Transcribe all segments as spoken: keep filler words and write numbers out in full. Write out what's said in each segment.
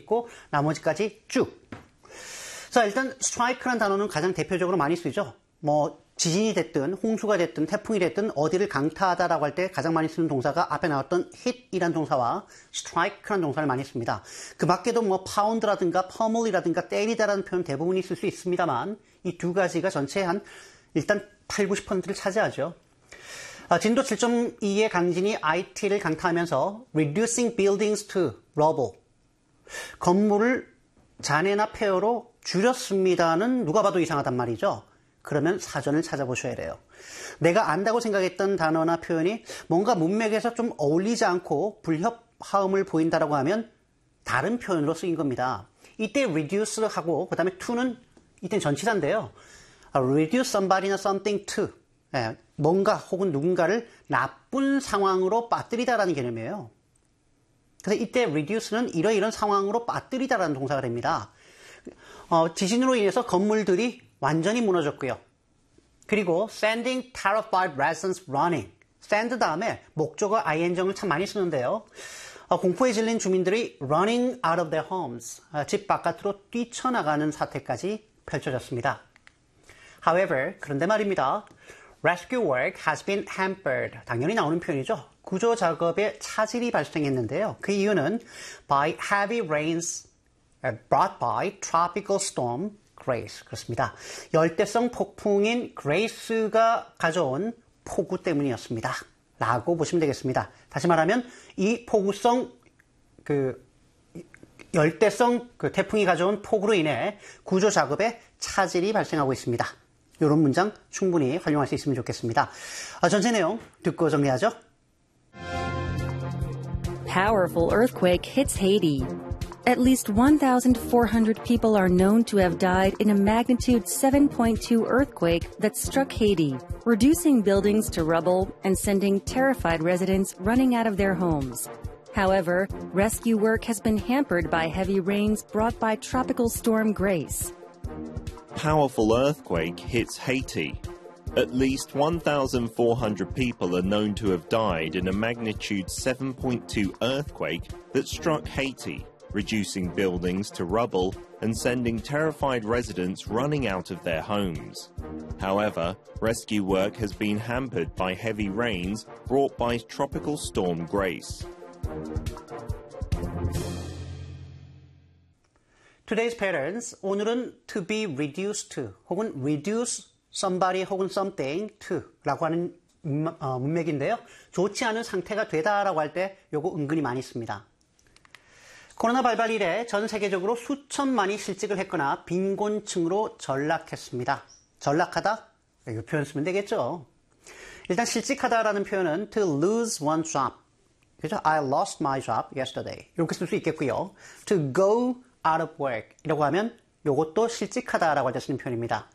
있고 나머지까지 쭉. 자, 일단 strike라는 단어는 가장 대표적으로 많이 쓰죠. 뭐 지진이 됐든 홍수가 됐든 태풍이 됐든 어디를 강타하다라고 할 때 가장 많이 쓰는 동사가 앞에 나왔던 hit이란 동사와 strike라는 동사를 많이 씁니다. 그 밖에도 뭐 pound라든가 pummel이라든가 때리다라는 표현 대부분이 쓸 수 있습니다만 이 두 가지가 전체의 한 일단 팔, 구십 퍼센트를 차지하죠. 아, 진도 칠 점 이의 강진이 아이티를 강타하면서 reducing buildings to rubble. 건물을 잔해나 폐허로 줄였습니다는 누가 봐도 이상하단 말이죠. 그러면 사전을 찾아보셔야 돼요. 내가 안다고 생각했던 단어나 표현이 뭔가 문맥에서 좀 어울리지 않고 불협화음을 보인다라고 하면 다른 표현으로 쓰인 겁니다. 이때 reduce하고 그 다음에 to는 이때는 전치사인데요. reduce somebody나 something to. 예, 뭔가 혹은 누군가를 나쁜 상황으로 빠뜨리다라는 개념이에요. 그래서 이때 reduce는 이러이런 상황으로 빠뜨리다라는 동사가 됩니다. 어, 지진으로 인해서 건물들이 완전히 무너졌고요. 그리고 sending terrified residents running. send 다음에 목적어 ing을 참 많이 쓰는데요. 어, 공포에 질린 주민들이 running out of their homes. 어, 집 바깥으로 뛰쳐나가는 사태까지 펼쳐졌습니다. However, 그런데 말입니다. Rescue work has been hampered. 당연히 나오는 표현이죠. 구조 작업에 차질이 발생했는데요. 그 이유는 by heavy rains brought by tropical storm Grace. 그렇습니다. 열대성 폭풍인 Grace가 가져온 폭우 때문이었습니다. 라고 보시면 되겠습니다. 다시 말하면 이 폭우성 그 열대성 그 태풍이 가져온 폭우로 인해 구조 작업에 차질이 발생하고 있습니다. 이런 문장 충분히 활용할 수 있으면 좋겠습니다. 아, 전체 내용 듣고 정리하죠. Powerful earthquake hits Haiti. At least one thousand four hundred people are known to have died in a magnitude seven point two earthquake that struck Haiti, reducing buildings to rubble and sending terrified residents running out of their homes. However, rescue work has been hampered by heavy rains brought by Tropical Storm Grace. Powerful earthquake hits Haiti. At least one thousand four hundred people are known to have died in a magnitude seven point two earthquake that struck Haiti, reducing buildings to rubble and sending terrified residents running out of their homes. However, rescue work has been hampered by heavy rains brought by Tropical Storm Grace. Today's patterns, 오늘은 to be reduced to 혹은 reduce somebody 혹은 something to 라고 하는 어, 문맥인데요. 좋지 않은 상태가 되다라고 할 때 요거 은근히 많이 씁니다. 코로나 발발 이래 전 세계적으로 수천만이 실직을 했거나 빈곤층으로 전락했습니다. 전락하다? 이 표현 쓰면 되겠죠. 일단 실직하다라는 표현은 to lose one's job. 그죠? I lost my job yesterday. 이렇게 쓸 수 있겠고요. to go out of work 이라고 하면 이것도 실직하다라고 할 때 쓰는 표현입니다.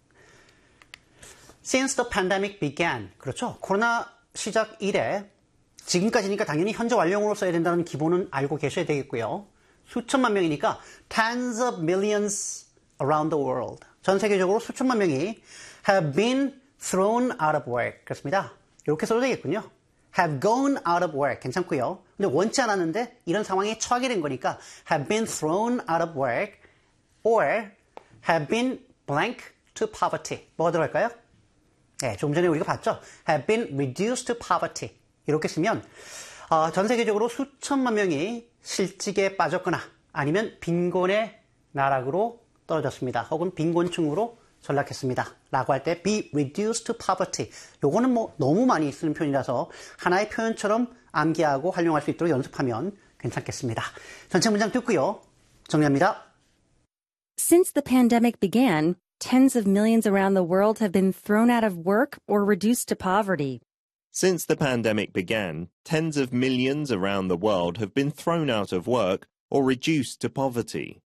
Since the pandemic began. 그렇죠. 코로나 시작 이래 지금까지니까 당연히 현재 완료형으로 써야 된다는 기본은 알고 계셔야 되겠고요. 수천만 명이니까 tens of millions around the world. 전 세계적으로 수천만 명이 have been thrown out of work. 그렇습니다. 이렇게 써도 되겠군요. have gone out of work. 괜찮고요. 근데 원치 않았는데 이런 상황에 처하게 된 거니까 have been thrown out of work or have been blank to poverty. 뭐가 들어갈까요? 네, 좀 전에 우리가 봤죠. have been reduced to poverty. 이렇게 쓰면 어, 전 세계적으로 수천만 명이 실직에 빠졌거나 아니면 빈곤의 나락으로 떨어졌습니다. 혹은 빈곤층으로 전락했습니다. 라고 할 때 be reduced to poverty. 요거는 뭐 너무 많이 쓰는 표현이라서 하나의 표현처럼 암기하고 활용할 수 있도록 연습하면 괜찮겠습니다. 전체 문장 듣고요. 정리합니다. Since the pandemic began, tens of millions around the world have been thrown out of work or reduced to poverty. Since the pandemic began, tens of millions around the world have been thrown out of work or reduced to poverty.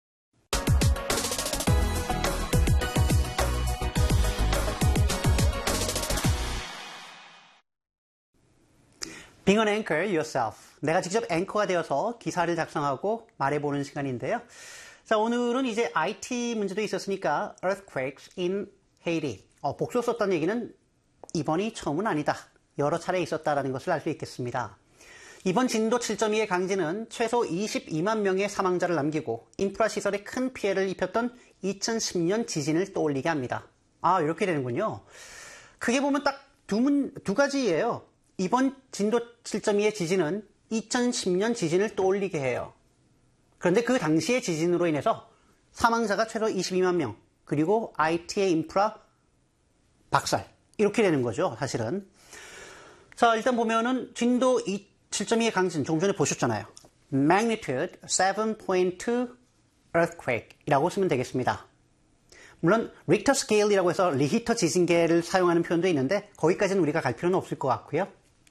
Being an anchor yourself. 내가 직접 앵커가 되어서 기사를 작성하고 말해보는 시간인데요. 자, 오늘은 이제 아이티 문제도 있었으니까 earthquakes in Haiti. 어, 복수 썼다는 얘기는 이번이 처음은 아니다. 여러 차례 있었다라는 것을 알 수 있겠습니다. 이번 진도 칠 점 이의 강진은 최소 이십이만 명의 사망자를 남기고 인프라 시설에 큰 피해를 입혔던 이천십 년 지진을 떠올리게 합니다. 아, 이렇게 되는군요. 크게 보면 딱 두 문, 두 가지예요. 이번 진도 칠 점 이의 지진은 이천십 년 지진을 떠올리게 해요. 그런데 그 당시의 지진으로 인해서 사망자가 최소 이십이만 명, 그리고 아이티의 인프라 박살. 이렇게 되는 거죠, 사실은. 자, 일단 보면은 진도 칠 점 이의 강진, 조금 전에 보셨잖아요. Magnitude seven point two earthquake이라고 쓰면 되겠습니다. 물론 리히터 스케일이라고 해서 리히터 지진계를 사용하는 표현도 있는데 거기까지는 우리가 갈 필요는 없을 것 같고요.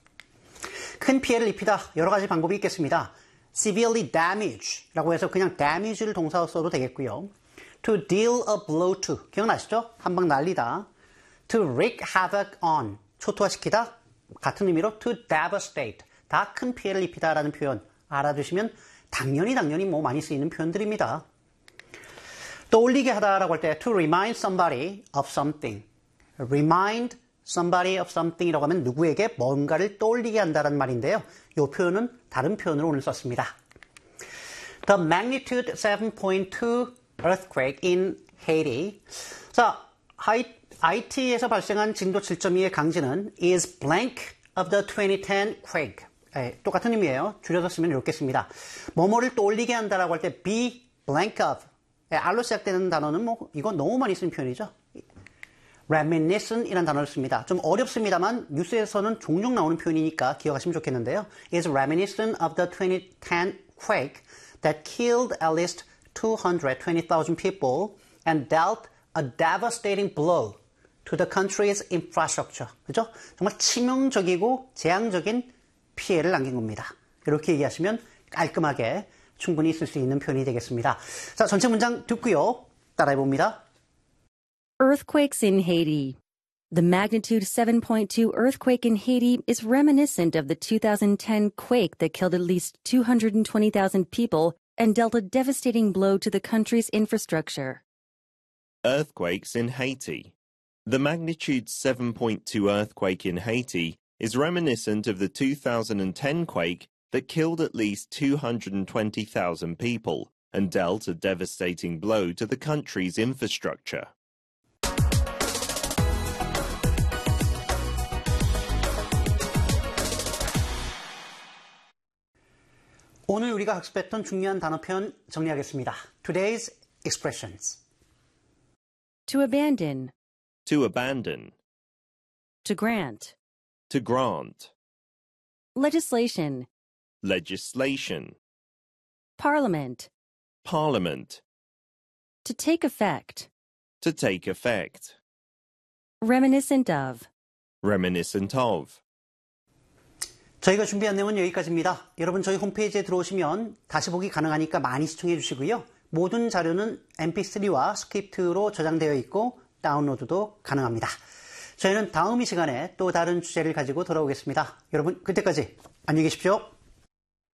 큰 피해를 입히다 여러 가지 방법이 있겠습니다. severely damage라고 해서 그냥 damage를 동사로 써도 되겠고요. to deal a blow to 기억나시죠? 한 방 날리다. to wreak havoc on 초토화시키다. 같은 의미로 to devastate 다 큰 피해를 입히다라는 표현 알아두시면 당연히 당연히 뭐 많이 쓰이는 표현들입니다. 떠올리게 하다라고 할 때 to remind somebody of something. remind somebody of something이라고 하면 누구에게 뭔가를 떠올리게 한다는 말인데요. 이 표현은 다른 표현으로 오늘 썼습니다. The magnitude seven point two earthquake in Haiti. 자, 아이티에서 발생한 진도 칠 점 이의 강진은 is blank of the twenty ten quake. 예, 똑같은 의미예요. 줄여서 쓰면 이렇게 씁니다. 뭐뭐를 떠올리게 한다라고 할 때 be blank of. 예, R로 시작되는 단어는 뭐 이거 너무 많이 쓰는 표현이죠. reminiscent이라는 단어를 씁니다. 좀 어렵습니다만 뉴스에서는 종종 나오는 표현이니까 기억하시면 좋겠는데요. is reminiscent of the twenty ten quake that killed at least two hundred twenty thousand people and dealt a devastating blow to the country's infrastructure. 그죠? 정말 치명적이고 재앙적인 피해를 남긴 겁니다. 이렇게 얘기하시면 깔끔하게 충분히 쓸 수 있는 표현이 되겠습니다. 자, 전체 문장 듣고요. 따라해 봅니다. Earthquakes in Haiti. The magnitude seven point two earthquake in Haiti is reminiscent of the two thousand ten quake that killed at least two hundred twenty thousand people and dealt a devastating blow to the country's infrastructure. Earthquakes in Haiti. The magnitude seven point two earthquake in Haiti is reminiscent of the two thousand ten quake that killed at least two hundred twenty thousand people and dealt a devastating blow to the country's infrastructure. 오늘 우리가 학습했던 중요한 단어 표현 정리하겠습니다. Today's expressions. To abandon. To abandon. To grant. To grant. Legislation. Legislation. Parliament. Parliament. To take effect. To take effect. Reminiscent of. Reminiscent of. 저희가 준비한 내용은 여기까지입니다. 여러분 저희 홈페이지에 들어오시면 다시 보기 가능하니까 많이 시청해 주시고요. 모든 자료는 엠피 쓰리와 스크립트로 저장되어 있고 다운로드도 가능합니다. 저희는 다음 이 시간에 또 다른 주제를 가지고 돌아오겠습니다. 여러분 그때까지 안녕히 계십시오.